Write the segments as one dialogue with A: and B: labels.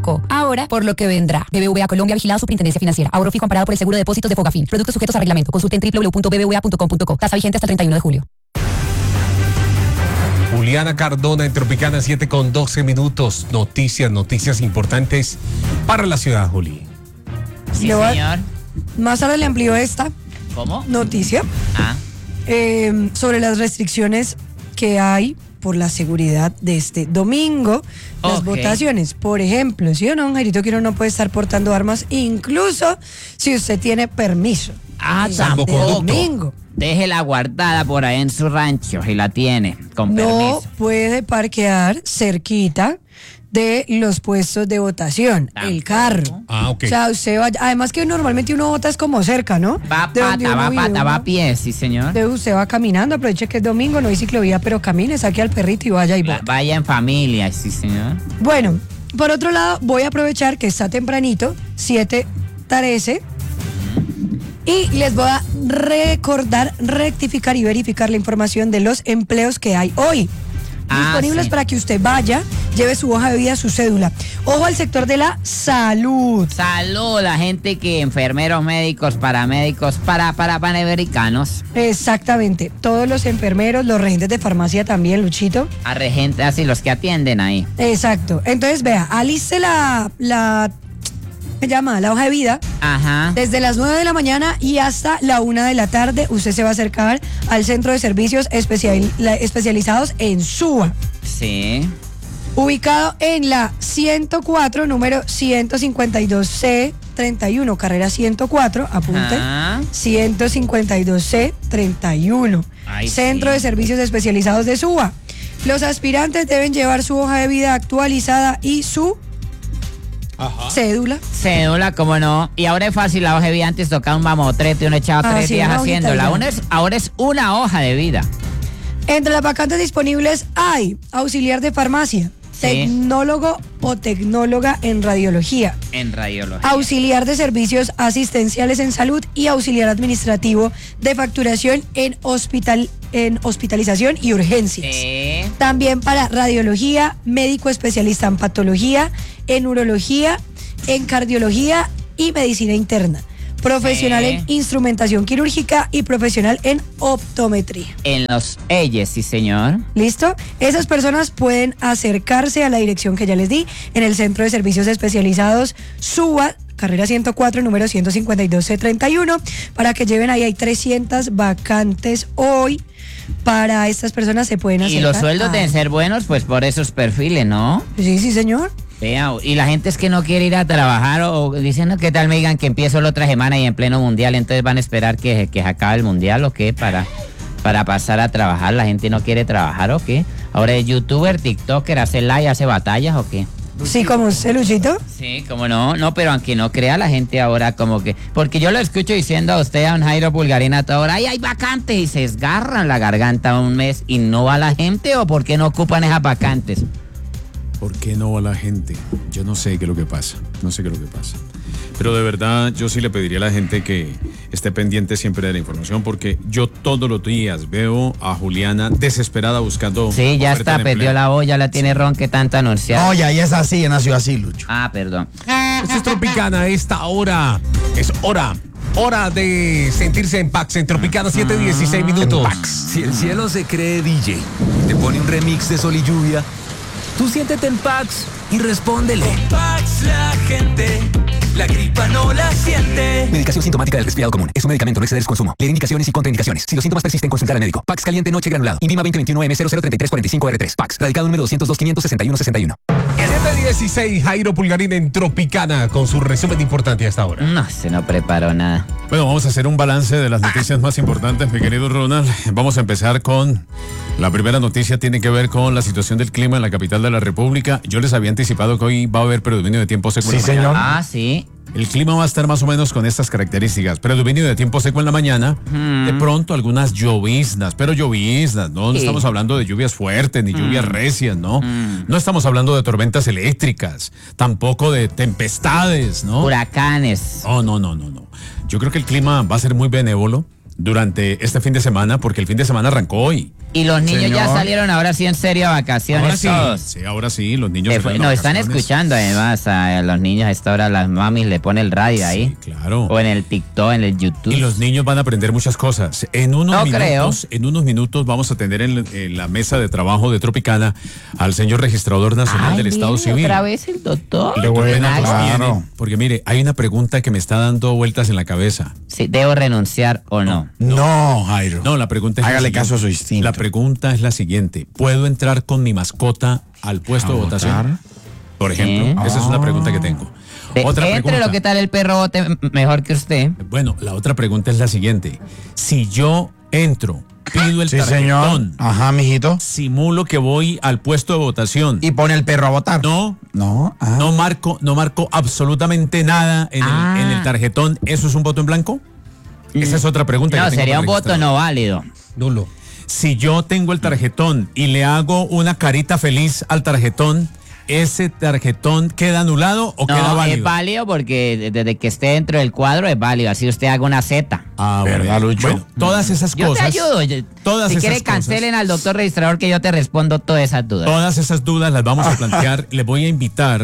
A: Ahora, por lo que vendrá. BBVA Colombia, vigilado Superintendencia Financiera. Ahorro fijo amparado por el seguro de depósitos de Fogafín. Productos sujetos a reglamento. Consulte en www.bbva.com.co. Tasa vigente hasta el 31 de julio.
B: Juliana Cardona en Tropicana 7:12. Noticias importantes para la ciudad, Juli.
C: Sí, señor.
D: Más tarde le amplió esta
C: ¿Cómo?
D: noticia sobre las restricciones que hay por la seguridad de este domingo, las votaciones. Por ejemplo, ¿sí o no, Jairito, que uno no puede estar portando armas, incluso si usted tiene permiso?
C: Domingo. Déjela guardada por ahí en su rancho, si la tiene, con permiso.
D: No puede parquear cerquita de los puestos de votación, el carro.
B: Ok.
D: O sea, usted va, además que normalmente uno vota es como cerca, ¿no?
C: Va a pie, sí, señor.
D: Usted va caminando, aproveche que es domingo, no hay ciclovía, pero camine, saque al perrito y vaya y vota.
C: Vaya en familia, sí, señor.
D: Bueno, por otro lado, voy a aprovechar que está tempranito, 7:13, y les voy a rectificar y verificar la información de los empleos que hay hoy. Disponibles para que usted vaya, lleve su hoja de vida, su cédula. Ojo al sector de la salud.
C: Salud, la gente que enfermeros, médicos, paramédicos, para panamericanos.
D: Exactamente, todos los enfermeros, los regentes de farmacia también, Luchito.
C: A regentes, así los que atienden ahí.
D: Exacto, entonces vea, aliste la hoja de vida.
C: Ajá.
D: Desde las 9 de la mañana y hasta la 1 de la tarde, usted se va a acercar al centro de servicios especializados en SUA.
C: Sí.
D: Ubicado en la 104, número 152C31, carrera 104, apunte. 152C31. Centro de Servicios Especializados de SUA. Los aspirantes deben llevar su hoja de vida actualizada y su cédula.
C: Cédula, cómo no. Y ahora es fácil, la hoja de vida antes tocaba un mamotrete, uno echaba 3 días haciéndola. Ahora es una hoja de vida.
D: Entre las vacantes disponibles hay auxiliar de farmacia, tecnólogo o tecnóloga en radiología. Auxiliar de servicios asistenciales en salud y auxiliar administrativo de facturación en hospitalización y urgencias. También para radiología, médico especialista en patología, en urología, en cardiología y medicina interna. Profesional en instrumentación quirúrgica y profesional en optometría.
C: En los EYES, sí, señor.
D: ¿Listo? Esas personas pueden acercarse a la dirección que ya les di en el Centro de Servicios Especializados SUA, carrera 104, número 152C31, para que lleven ahí. Hay 300 vacantes hoy. Para estas personas se pueden acercar.
C: Y los sueldos deben ser buenos, pues por esos perfiles, ¿no?
D: Sí, sí, señor.
C: Vea, y la gente es que no quiere ir a trabajar o diciendo que tal me digan que empiezo la otra semana y en pleno mundial, entonces van a esperar que se acabe el mundial o qué para pasar a trabajar. La gente no quiere trabajar o qué. Ahora es youtuber, tiktoker, hace live, hace batallas o qué.
D: Sí, como usted, Luchito.
C: Sí, como no, pero aunque no crea la gente ahora como que, porque yo lo escucho diciendo a usted, a un Jairo Pulgarina, a toda hora, ¡ay, hay vacantes! Y se esgarran la garganta un mes y no va la gente, ¿o por qué no ocupan esas vacantes?
E: ¿Por qué no va la gente? Yo no sé qué es lo que pasa. Pero de verdad, yo sí le pediría a la gente que esté pendiente siempre de la información, porque yo todos los días veo a Juliana desesperada buscando.
C: Sí, ya está, perdió la olla, la tiene ron que tanto anunciar.
F: No, ya es así, nació así, Lucho.
C: Perdón.
B: Esto es Tropicana, esta hora es hora de sentirse en Pax, en Tropicana 7:16.
G: Si el cielo se cree DJ y te pone un remix de Sol y Lluvia, tú siéntete en Pax y respóndele.
H: Con Pax la gente, la gripa no la siente.
G: Medicación sintomática del resfriado común. Es un medicamento, no exceder su consumo. Leer indicaciones y contraindicaciones. Si los síntomas persisten, consultar al médico. Pax caliente noche granulado. INVIMA 2021M003345R3. Pax. Radicado número 202-561-61.
B: 7:16, Jairo Pulgarín en Tropicana con su resumen importante hasta ahora.
C: No, se no preparó nada.
E: Bueno, vamos a hacer un balance de las noticias más importantes, mi querido Ronald. Vamos a empezar con la primera noticia, tiene que ver con la situación del clima en la capital de la República. Yo les había anticipado que hoy va a haber predominio de tiempo seco.
F: Sí, señor.
C: Sí.
E: El clima va a estar más o menos con estas características. Predominio de tiempo seco en la mañana. De pronto algunas lloviznas, pero lloviznas, ¿no? No estamos hablando de lluvias fuertes ni lluvias recias, ¿no? No estamos hablando de tormentas eléctricas, tampoco de tempestades, ¿no?
C: Huracanes.
E: No. Yo creo que el clima va a ser muy benévolo durante este fin de semana, porque el fin de semana arrancó hoy.
C: Y los niños
F: Señor.
C: ya salieron ahora sí en serio a vacaciones
E: Ahora sí,
C: todos.
E: sí, ahora sí, los niños.
C: Nos están escuchando además a los niños a esta hora, las mamis le ponen el radio ahí.
E: Sí, claro.
C: O en el TikTok, en el YouTube.
E: Y los niños van a aprender muchas cosas. En unos
C: No
E: minutos vamos a tener en la mesa de trabajo de Tropicana al señor registrador nacional del Estado Civil.
C: Otra vez el doctor.
E: Y qué bueno, pues,
F: claro.
E: viene, porque mire, hay una pregunta que me está dando vueltas en la cabeza.
C: Sí, ¿debo renunciar o no?
F: No, Jairo.
E: No, la pregunta es
F: Hágale
E: la siguiente.
F: caso a su instinto.
E: La pregunta es la siguiente. ¿Puedo entrar con mi mascota al puesto de votación? Por ejemplo, esa es una pregunta que tengo. Otra
C: Entre
E: pregunta.
C: lo que tal el perro vote mejor que usted.
E: Bueno, la otra pregunta es la siguiente. Si yo entro, pido el
F: Sí,
E: tarjetón,
F: señor. Ajá, mijito.
E: simulo que voy al puesto de votación.
F: Y pone el perro a votar.
E: No,
F: No. Ah.
E: no marco absolutamente nada en el tarjetón. ¿Eso es un voto en blanco? Esa es otra pregunta.
C: No,
E: que tengo
C: sería
E: para
C: un voto
E: registrar.
C: no válido.
B: Nulo.
E: Si yo tengo el tarjetón y le hago una carita feliz al tarjetón, ¿ese tarjetón queda anulado o queda
C: No,
E: válido?
C: es válido porque desde que esté dentro del cuadro es válido. Así usted haga una Z.
E: Ah,
F: ¿Verdad,
E: bueno.
F: Lucho?
E: Bueno, todas esas
C: Yo
E: cosas.
C: te ayudo.
E: Todas
C: si
E: esas
C: quiere,
E: cosas.
C: cancelen al doctor registrador que yo te respondo todas esas dudas.
E: Todas esas dudas las vamos a plantear. Les voy a invitar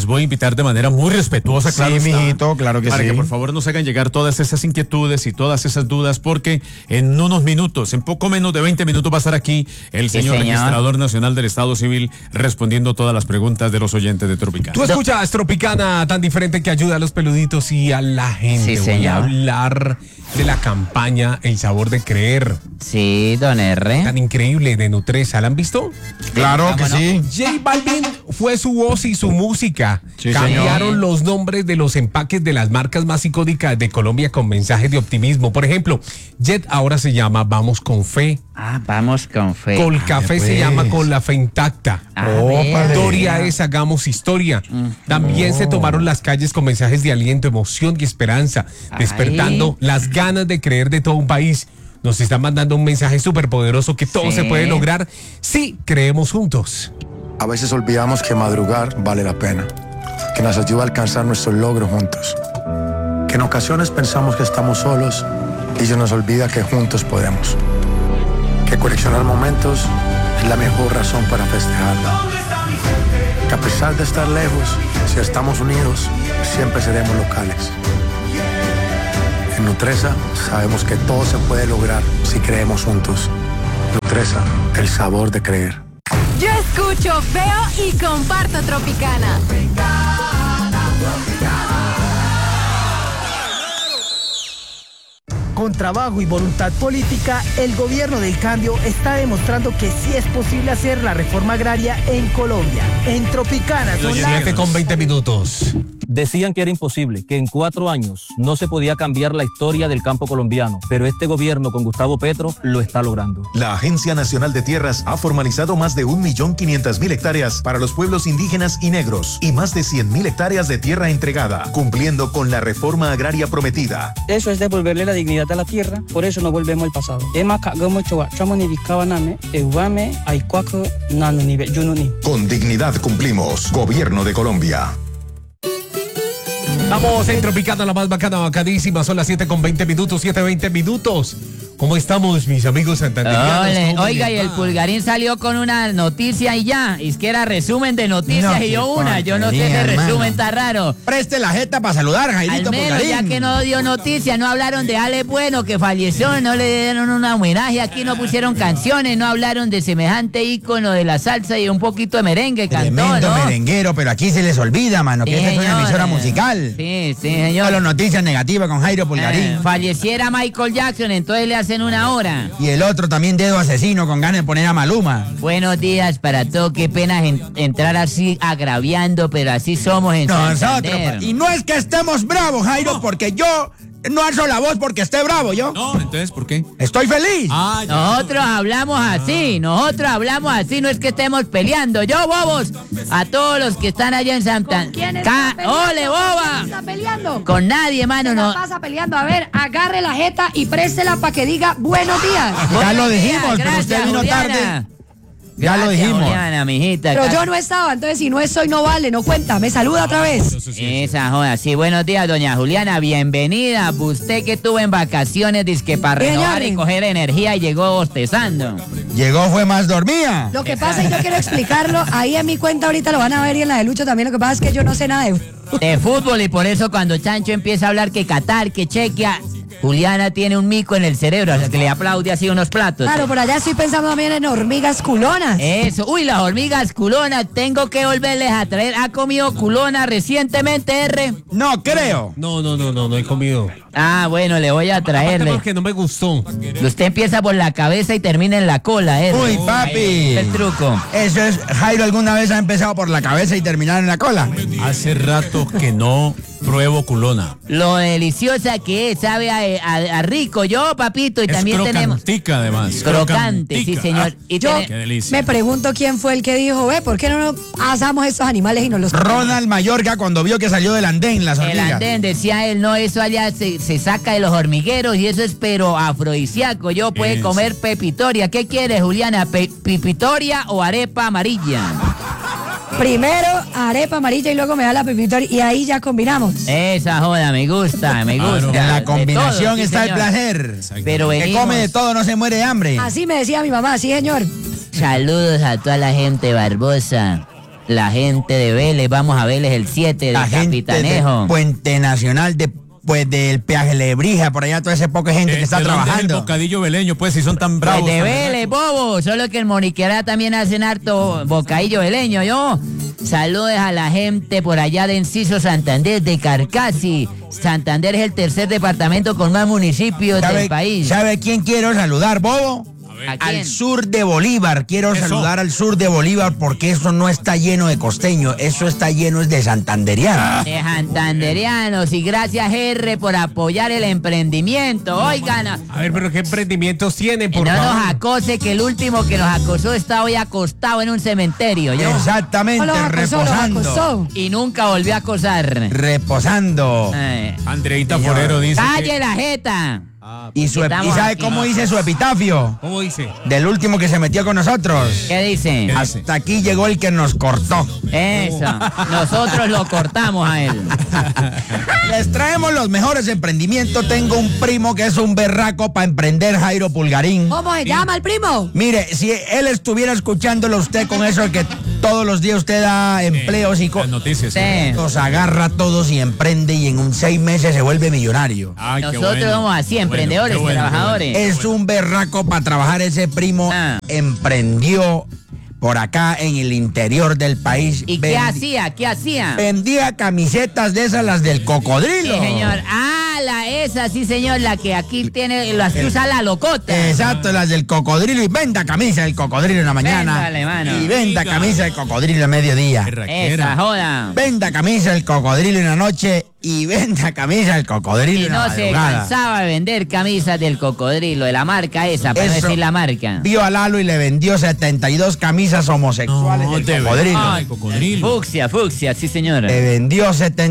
E: de manera muy respetuosa,
F: Sí,
E: claro está,
F: mijito, claro que
E: para
F: sí.
E: que por favor nos hagan llegar todas esas inquietudes y todas esas dudas, porque en unos minutos, en poco menos de 20 minutos va a estar aquí el
C: Sí,
E: señor
C: señor.
E: registrador nacional del Estado Civil respondiendo todas las preguntas de los oyentes de Tropicana.
B: Tú escuchas Tropicana, tan diferente que ayuda a los peluditos y a la gente.
C: Sí,
B: Voy
C: señor.
B: a hablar de la campaña El Sabor de Creer.
C: Sí, don R.
B: Tan increíble de Nutresa. ¿La han visto?
F: Claro que sí.
B: J Balvin fue su voz y su música.
F: Sí,
B: Cambiaron
F: señor.
B: los nombres de los empaques de las marcas más icónicas de Colombia con mensajes de optimismo. Por ejemplo, Jet ahora se llama Vamos con Fe.
C: Ah, vamos con fe.
B: Colcafé se
F: pues.
B: llama Con la Fe Intacta.
C: Ah,
F: Ópale.
C: vea.
B: Doria es Hagamos Historia. También se tomaron las calles con mensajes de aliento, emoción y esperanza, despertando las ganas de creer de todo un país. Nos están mandando un mensaje súper poderoso que todo
C: Sí.
B: se puede lograr si creemos juntos.
I: A veces olvidamos que madrugar vale la pena, que nos ayuda a alcanzar nuestros logros juntos, que en ocasiones pensamos que estamos solos y se nos olvida que juntos podemos, que coleccionar momentos es la mejor razón para festejarlo, que a pesar de estar lejos, si estamos unidos, siempre seremos locales. En Nutresa sabemos que todo se puede lograr si creemos juntos. Nutresa, el sabor de creer.
J: Yo escucho, veo y comparto Tropicana.
K: Con trabajo y voluntad política, el gobierno del cambio está demostrando que sí es posible hacer la reforma agraria en Colombia. En Tropicana son las
B: 7:20.
L: Decían que era imposible, que en 4 años no se podía cambiar la historia del campo colombiano, pero este gobierno con Gustavo Petro lo está logrando.
M: La Agencia Nacional de Tierras ha formalizado más de 1.500.000 hectáreas para los pueblos indígenas y negros y más de 100.000 hectáreas de tierra entregada, cumpliendo con la reforma agraria prometida.
N: Eso es devolverle la dignidad a la tierra, por eso no volvemos al pasado.
M: Con dignidad cumplimos. Gobierno de Colombia.
B: Estamos en Tropicana, la más bacana, bacadísima. Son las 7:20, 7:20. ¿Cómo estamos, mis amigos santanderianos?
C: Oiga, y el Pulgarín salió con una noticia y ya. Es que era resumen de noticias
F: No,
C: y yo
F: qué
C: una. Yo no sé
F: porquería,
C: de
F: hermano.
C: resumen tan raro.
F: Preste la jeta para saludar, Jairito
C: Al menos
F: Pulgarín.
C: ya que no dio noticia, no hablaron de Ale Bueno que falleció, no le dieron un homenaje, aquí no pusieron canciones, no hablaron de semejante ícono de la salsa y un poquito de merengue cantó,
F: Tremendo
C: ¿no?
F: merenguero, pero aquí se les olvida, mano, que
C: Sí,
F: esta es una
C: señor.
F: emisora musical.
C: Sí, señor.
F: Solo noticias negativas con Jairo Pulgarín.
C: Falleciera Michael Jackson, entonces le hacen una hora.
F: Y el otro también dedo asesino con ganas de poner a Maluma.
C: Buenos días para todos, qué pena entrar así agraviando, pero así somos en
F: Nosotros.
C: Santander.
F: Y no es que estemos bravos, Jairo, porque yo no alzo la voz porque esté bravo, yo.
E: No, entonces, ¿por qué?
F: Estoy feliz.
C: Nosotros hablamos así, no es que estemos peleando. Yo, bobos, a todos los que están allá en Santander.
D: ¿Quién está peleando?
C: ¡Ole, boba!
D: ¿Quién está peleando?
C: Con nadie, mano,
D: ¿Qué
C: no.
D: la pasa peleando? A ver, agarre la jeta y préstela para que diga buenos días.
F: Ya lo
C: Buenos días,
F: dijimos, pero
C: gracias,
F: usted vino
C: Juliana.
F: tarde. Ya lo
C: Gracias,
F: dijimos.
C: Juliana, mijita.
D: Pero yo no estaba, entonces si no estoy no vale, no cuenta. Me saluda otra vez.
C: Esa joda, sí, buenos días, doña Juliana, bienvenida. Usted que estuvo en vacaciones, dizque para
D: Bien,
C: renovar y
D: Yarri.
C: coger energía y llegó bostezando.
F: Llegó, fue más dormida.
D: Lo que pasa, y yo quiero explicarlo, ahí en mi cuenta ahorita lo van a ver y en la de Lucho también, lo que pasa es que yo no sé nada
C: de fútbol, y por eso cuando Chancho empieza a hablar que Qatar, que Chequia, Juliana tiene un mico en el cerebro, o sea, que le aplaude así unos platos.
D: Claro, por allá estoy pensando también en hormigas culonas.
C: Eso, uy, las hormigas culonas, tengo que volverles a traer. ¿Ha comido culona recientemente, R?
F: No creo.
B: No he comido.
C: Ah, bueno, le voy a traerle.
B: Porque no me gustó.
C: Usted empieza por la cabeza y termina en la cola, R.
F: Uy, papi.
C: El truco.
F: Eso es, Jairo alguna vez ha empezado por la cabeza y terminado en la cola.
E: Hace rato que no pruebo culona.
C: Lo deliciosa que es, sabe a rico, yo, papito, y
E: es
C: también tenemos...
E: crocantica, además.
C: Crocante, sí, señor. Y
D: yo
E: qué delicia.
D: me pregunto quién fue el que dijo, ¿por qué no nos asamos estos animales y nos los comemos?
F: Ronald Mayorga, cuando vio que salió del andén las hormigas.
C: El andén, decía él, no, eso allá se saca de los hormigueros y eso es pero afrodisíaco. Yo puede comer pepitoria. ¿Qué quiere, Juliana? ¿Pepitoria o arepa amarilla?
D: Primero arepa amarilla y luego me da la pepitoria y ahí ya combinamos.
C: Esa joda, me gusta, me gusta.
F: En la combinación
C: todo, sí,
F: está
C: señor.
F: el placer.
C: Pero
F: que
C: venimos.
F: come de todo, no se muere de hambre.
D: Así me decía mi mamá, sí, señor.
C: Saludos a toda la gente Barbosa, la gente de Vélez, vamos a Vélez el 7 de
F: La gente
C: Capitanejo.
F: del Puente Nacional del Peaje Lebrija, por allá toda esa poca gente que está
E: ¿de dónde es
F: trabajando.
E: el bocadillo veleño, pues, si son tan bravos.
C: Pues de
E: tan
C: Vélez, bobo, solo que en Moniquera también hacen harto bocadillo veleño, yo. Saludos a la gente por allá de Enciso, Santander, de Carcasi. Santander es el tercer departamento con más municipios del país.
F: ¿Sabe quién quiero saludar, bobo? Al sur de Bolívar, quiero saludar al sur de Bolívar porque eso no está lleno de costeños, eso está lleno de santanderianos.
C: De santanderianos, y gracias R por apoyar el emprendimiento. Oigan,
B: A ver, pero ¿qué emprendimientos tienen, por
C: no
B: favor?
C: nos acose, que el último que nos acosó está hoy acostado en un cementerio. ¿Yo?
F: Exactamente, reposando.
C: Y nunca volvió a acosar.
F: Reposando.
E: Andreita Forero dice
C: ¡Calle la jeta!
F: ¿Y sabe cómo dice su epitafio?
B: ¿Cómo dice?
F: Del último que se metió con nosotros.
C: ¿Qué dice?
F: Hasta aquí llegó el que nos cortó.
C: Eso, nosotros lo cortamos a él.
F: Les traemos los mejores emprendimientos. Tengo un primo que es un berraco para emprender, Jairo Pulgarín.
D: ¿Cómo se llama el primo?
F: Mire, si él estuviera escuchándolo usted con eso que todos los días usted da empleos y
E: noticias.
F: los agarra todos y emprende y en 6 meses se vuelve millonario.
C: Nosotros somos así, emprendedores, trabajadores.
F: Es un berraco para trabajar ese primo. Emprendió por acá en el interior del país.
C: ¿Y qué hacía? ¿Qué hacía?
F: Vendía camisetas de esas, las del cocodrilo.
C: Sí, señor. Esa, sí, señor, la que aquí tiene, las que usa la locota.
F: Exacto, las del cocodrilo. Y venda camisa del cocodrilo en la mañana.
C: Véndale, mano.
F: Y venda camisa del cocodrilo a mediodía.
C: Esa joda.
F: Venda camisa del cocodrilo en la noche y venda camisa del cocodrilo
C: Y
F: en la
C: no se
F: madrugada.
C: cansaba de vender camisas del cocodrilo, de la marca esa, para no
F: Eso.
C: decir la marca.
F: Vio a Lalo y le vendió 72 camisas homosexuales del cocodrilo.
C: Fucsia, sí, señor.
F: Le vendió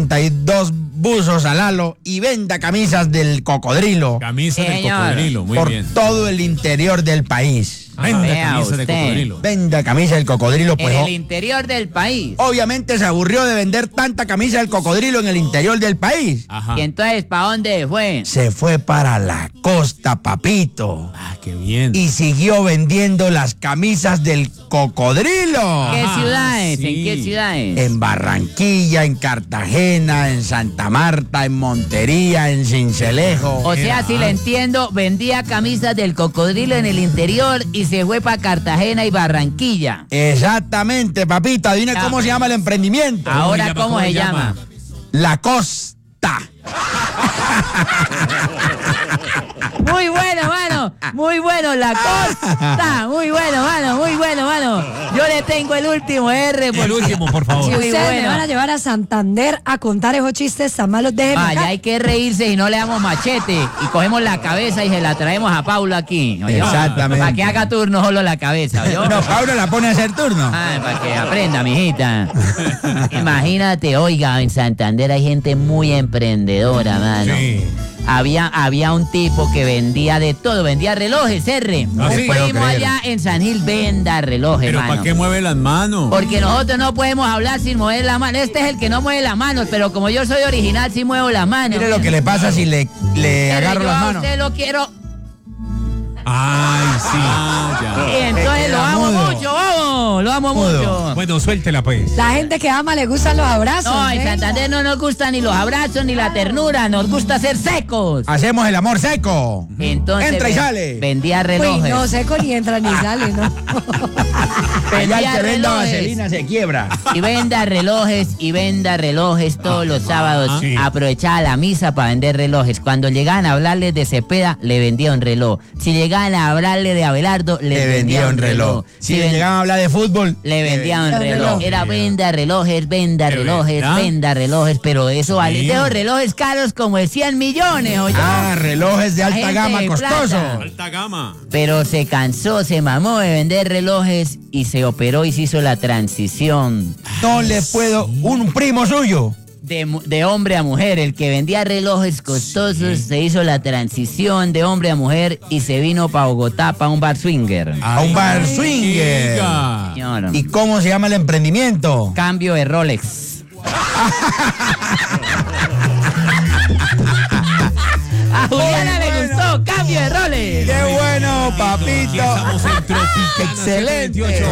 F: 72 buzos a Lalo y venda camisas del cocodrilo.
E: Camisas del cocodrilo, muy
F: por
E: bien.
F: todo el interior del país.
E: Venda
C: Vea
E: camisa de
C: usted.
E: cocodrilo.
F: Venda camisa del cocodrilo, pues.
C: En el interior del país.
F: Obviamente se aburrió de vender tanta camisa del cocodrilo en el interior del país.
C: ¿Y entonces para dónde fue?
F: Se fue para la costa, papito.
E: Qué bien.
F: Y siguió vendiendo las camisas del cocodrilo.
C: ¿Qué ciudades? ¿En qué ciudades?
F: En Barranquilla, en Cartagena, en Santa Marta, en Montería, en Cincelejo.
C: O sea, si le entiendo, vendía camisas del cocodrilo en el interior y se fue para Cartagena y Barranquilla.
F: Exactamente, papito. Adivina cómo se llama el emprendimiento.
C: Ahora, ¿cómo se llama?
F: La Costa.
C: Muy bueno, mano. Muy bueno, la costa. Muy bueno, mano. Muy bueno, mano. Yo le tengo el último R.
B: El último, por favor.
D: Si
C: Muy
D: ustedes me
C: bueno.
D: van a llevar a Santander a contar esos chistes tan malos, déjenme
C: Vaya,
D: acá.
C: hay que reírse y no le damos machete. Y cogemos la cabeza y se la traemos a Paulo aquí. ¿oyó?
F: Exactamente.
C: Para que haga turno solo la cabeza. ¿oyó?
F: No, Pablo la pone a hacer turno.
C: Para que aprenda, mijita. Imagínate, oiga, en Santander hay gente muy emprendedora, mano.
B: Sí.
C: Había un tipo que vendía de todo, vendía relojes, R.
E: Ah,
C: Un
E: sí. Puedo
C: primo
E: creer.
C: allá en San Gil venda relojes,
E: Pero
C: mano.
E: ¿para qué mueve las manos?
C: Porque nosotros no podemos hablar sin mover la mano. Este es el que no mueve las manos, pero como yo soy original, sí muevo las manos.
F: Mire lo que le pasa si le
C: Pero
F: agarro
C: yo
F: las
C: a
F: manos.
C: usted lo quiero.
B: Ay, sí.
C: Y entonces lo amo mucho, bobo. Lo amo mucho.
B: Bueno, suéltela pues.
D: La gente que ama le gustan los abrazos.
C: No, en Santander no nos gustan ni los abrazos ni la ternura. Nos gusta ser secos.
F: Hacemos el amor seco.
C: Entonces,
F: entra y sale.
C: Vendía relojes.
D: Uy, no seco ni entra ni sale, ¿no?
F: Allá el que venda
C: relojes.
F: vaselina se quiebra.
C: Y venda relojes todos los sábados.
B: Sí.
C: Aprovechaba la misa para vender relojes. Cuando llegaban a hablarles de Cepeda, le vendía un reloj. Si llegaban a hablarle de Abelardo, le vendía un reloj.
F: Si llegaban a hablar de fútbol,
C: le vendía un reloj. Era venda relojes, pero eso vale.
B: Sí.
C: De esos relojes caros como de 100 millones, oye.
F: relojes de alta
C: Gente
F: gama
C: de
F: costosos.
C: plata.
E: Alta gama.
C: Pero se cansó, se mamó de vender relojes y se operó y se hizo la transición.
F: No le puedo. Un primo suyo.
C: De hombre a mujer, el que vendía relojes costosos se hizo la transición de hombre a mujer y se vino para Bogotá, para un bar swinger.
F: A un bar swinger.
C: Señor.
F: ¿Y cómo se llama el emprendimiento?
C: Cambio de Rolex. A Juliana le gustó, cambio de Rolex.
F: ¡Qué bueno, papito!
B: Aquí estamos en Tropicana
F: Excelente.
B: 728.